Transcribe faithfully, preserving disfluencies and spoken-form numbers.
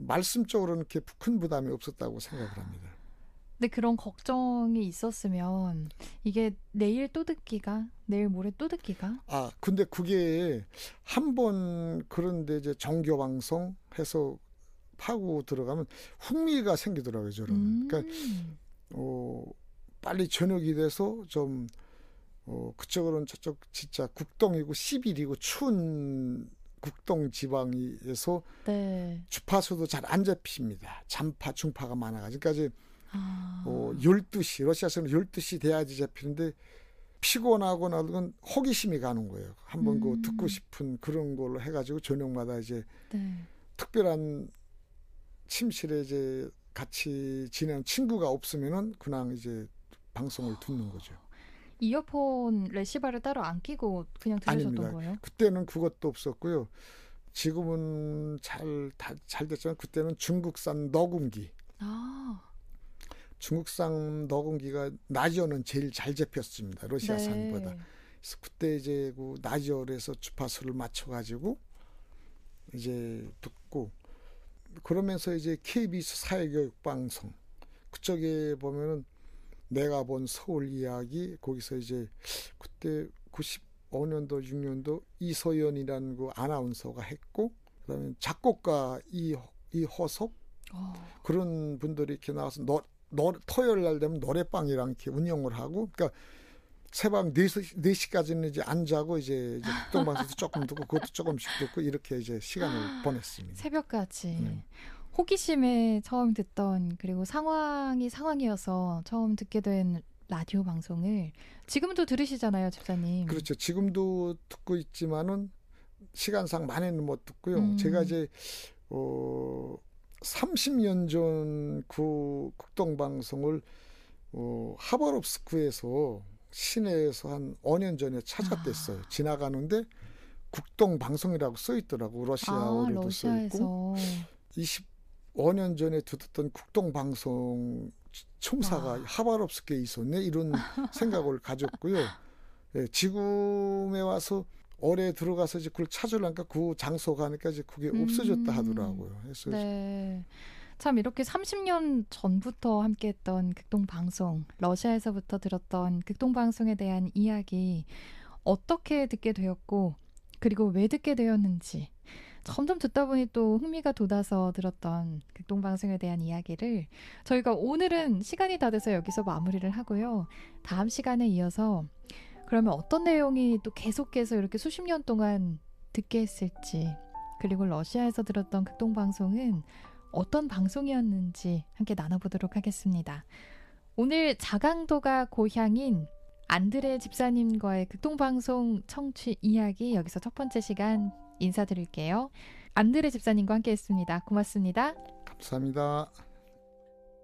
말씀적으로는 이렇게 큰 부담이 없었다고 생각을 합니다. 근데 그런 걱정이 있었으면 이게 내일 또 듣기가, 내일 모레 또 듣기가? 아, 근데 그게 한 번 그런데 이제 정규 방송 해서 파고 들어가면 흥미가 생기더라고요, 저는. 음. 그러니까 어, 빨리 저녁이 돼서 좀 어, 그쪽으로는 저쪽 진짜 국동이고 시빌이고 추운 국동 지방에서 네. 주파수도 잘 안 잡힙니다. 잔파, 중파가 많아가지고. 그러니까 아. 어, 열두 시, 러시아에서는 열두 시 돼야지 잡히는데 피곤하고 나면 호기심이 가는 거예요. 한번 음. 그 듣고 싶은 그런 걸로 해가지고 저녁마다 이제 네. 특별한 침실에 이제 같이 지내는 친구가 없으면은 그냥 이제 방송을 듣는 거죠. 이어폰 레시바를 따로 안 끼고 그냥 들으셨던 아닙니다. 거예요? 그때는 그것도 없었고요. 지금은 잘, 다, 잘 됐지만 그때는 중국산 녹음기. 아. 중국산 녹음기가 나지어는 제일 잘 잡혔습니다. 러시아산보다. 네. 그래서 그때 이제 그 나지어에서 주파수를 맞춰가지고 이제 듣고 그러면서 이제 케이비에스 사회교육방송 그쪽에 보면은 내가 본 서울 이야기 거기서 이제 그때 구십오 년도 육 년도 이소연이라는 그 아나운서가 했고 그다음에 작곡가 이 이호섭 어. 그런 분들이 이렇게 나와서 노, 노, 토요일 날 되면 노래방이랑 이렇게 운영을 하고 그러니까 새벽 네 시, 네 시까지는 이제 안 자고 이제, 이제 국동방송도 조금 듣고 그것도 조금씩 듣고 이렇게 이제 시간을 보냈습니다. 새벽까지. 네. 호기심에 처음 듣던 그리고 상황이 상황이어서 처음 듣게 된 라디오 방송을 지금도 들으시잖아요, 집사님. 그렇죠. 지금도 듣고 있지만은 시간상 많이는 못 듣고요. 음. 제가 이제 어 삼십 년 전 그 국동방송을 어 하버롭스크에서 시내에서 한 오 년 전에 찾았댔어요. 아. 지나가는데 국동방송이라고 써 있더라고. 러시아어로도 아, 써 있고. 이십오 년 전에 듣던 국동방송 총사가 아. 하바롭스크에 있었네. 이런 생각을 가졌고요. 예, 지금에 와서 올해 들어가서 이제 그걸 찾으려니까 그 장소 가니까 이제 그게 음. 없어졌다 하더라고요. 그래서 네. 참 이렇게 삼십 년 전부터 함께했던 극동방송, 러시아에서부터 들었던 극동방송에 대한 이야기 어떻게 듣게 되었고 그리고 왜 듣게 되었는지 점점 듣다 보니 또 흥미가 돋아서 들었던 극동방송에 대한 이야기를 저희가 오늘은 시간이 다 돼서 여기서 마무리를 하고요. 다음 시간에 이어서 그러면 어떤 내용이 또 계속해서 이렇게 수십 년 동안 듣게 했을지 그리고 러시아에서 들었던 극동방송은 어떤 방송이었는지 함께 나눠보도록 하겠습니다. 오늘 자강도가 고향인 안드레 집사님과의 극동방송 청취 이야기 여기서 첫 번째 시간 인사드릴게요. 안드레 집사님과 함께 했습니다. 고맙습니다. 감사합니다.